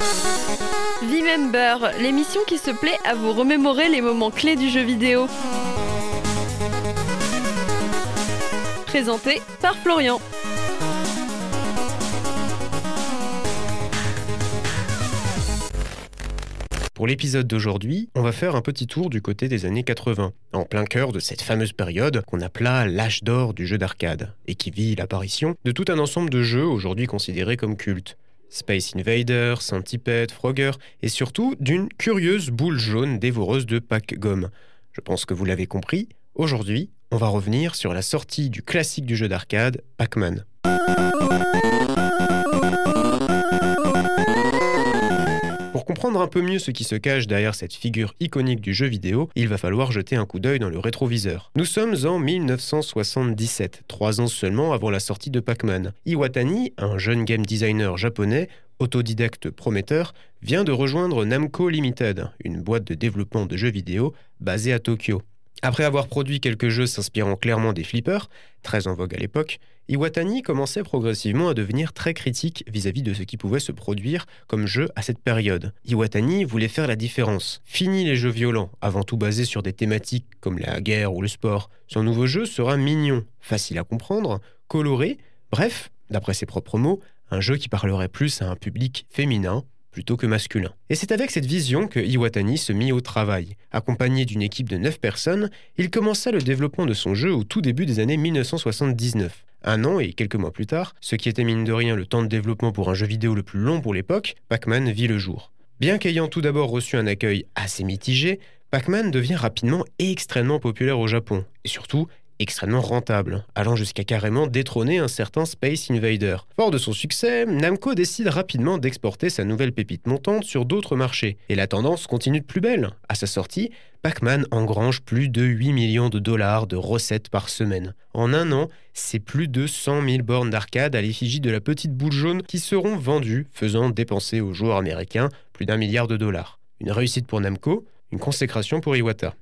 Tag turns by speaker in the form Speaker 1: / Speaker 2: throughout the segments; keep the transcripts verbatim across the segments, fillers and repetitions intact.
Speaker 1: V-Member, l'émission qui se plaît à vous remémorer les moments clés du jeu vidéo. Présenté par Florian.
Speaker 2: Pour l'épisode d'aujourd'hui, on va faire un petit tour du côté des années quatre-vingts, en plein cœur de cette fameuse période qu'on appela l'âge d'or du jeu d'arcade, et qui vit l'apparition de tout un ensemble de jeux aujourd'hui considérés comme cultes. Space Invaders, Centipede, Frogger, et surtout d'une curieuse boule jaune dévoreuse de pack-gomme. Je pense que vous l'avez compris, aujourd'hui, on va revenir sur la sortie du classique du jeu d'arcade, Pac-Man. Pour comprendre un peu mieux ce qui se cache derrière cette figure iconique du jeu vidéo, il va falloir jeter un coup d'œil dans le rétroviseur. Nous sommes en mille neuf cent soixante-dix-sept, trois ans seulement avant la sortie de Pac-Man. Iwatani, un jeune game designer japonais, autodidacte prometteur, vient de rejoindre Namco Limited, une boîte de développement de jeux vidéo basée à Tokyo. Après avoir produit quelques jeux s'inspirant clairement des flippers, très en vogue à l'époque, Iwatani commençait progressivement à devenir très critique vis-à-vis de ce qui pouvait se produire comme jeu à cette période. Iwatani voulait faire la différence. Fini les jeux violents, avant tout basés sur des thématiques comme la guerre ou le sport. Son nouveau jeu sera mignon, facile à comprendre, coloré, bref, d'après ses propres mots, un jeu qui parlerait plus à un public féminin plutôt que masculin. Et c'est avec cette vision que Iwatani se mit au travail. Accompagné d'une équipe de neuf personnes, il commença le développement de son jeu au tout début des années mille neuf cent soixante-dix-neuf. Un an et quelques mois plus tard, ce qui était mine de rien le temps de développement pour un jeu vidéo le plus long pour l'époque, Pac-Man vit le jour. Bien qu'ayant tout d'abord reçu un accueil assez mitigé, Pac-Man devient rapidement extrêmement populaire au Japon, et surtout extrêmement rentable, allant jusqu'à carrément détrôner un certain Space Invader. Fort de son succès, Namco décide rapidement d'exporter sa nouvelle pépite montante sur d'autres marchés, et la tendance continue de plus belle. À sa sortie, Pac-Man engrange plus de huit millions de dollars de recettes par semaine. En un an, c'est plus de cent mille bornes d'arcade à l'effigie de la petite boule jaune qui seront vendues, faisant dépenser aux joueurs américains plus d'un milliard de dollars. Une réussite pour Namco, une consécration pour Iwata.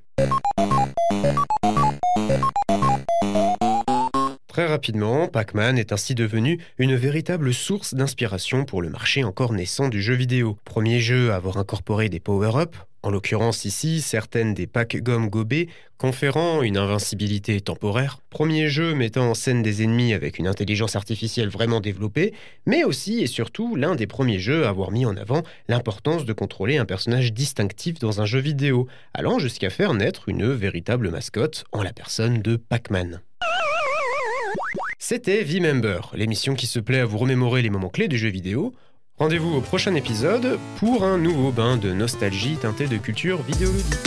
Speaker 2: Très rapidement, Pac-Man est ainsi devenu une véritable source d'inspiration pour le marché encore naissant du jeu vidéo. Premier jeu à avoir incorporé des power-ups, en l'occurrence ici certaines des pack-gomme gobées conférant une invincibilité temporaire. Premier jeu mettant en scène des ennemis avec une intelligence artificielle vraiment développée, mais aussi et surtout l'un des premiers jeux à avoir mis en avant l'importance de contrôler un personnage distinctif dans un jeu vidéo, allant jusqu'à faire naître une véritable mascotte en la personne de Pac-Man. C'était V-Member, l'émission qui se plaît à vous remémorer les moments clés du jeu vidéo. Rendez-vous au prochain épisode pour un nouveau bain de nostalgie teinté de culture vidéoludique.